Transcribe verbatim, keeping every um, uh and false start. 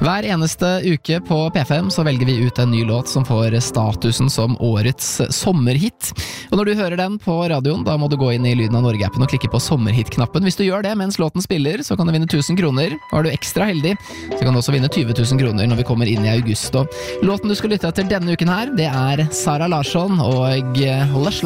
Hver eneste uke på P fem så velger vi ut en ny låt som får statusen som årets sommerhit. Og når du hører den på radioen, da må du gå inn i Lyden av Norge-appen og klikke på sommerhit-knappen. Hvis du gjør det mens låten spiller, så kan du vinne tusen kroner. Og er du ekstra heldig, så kan du også vinne tyve tusen kroner når vi kommer inn i august. Og låten du skal lytte etter denne uken her, det er Sara Larsson og Lush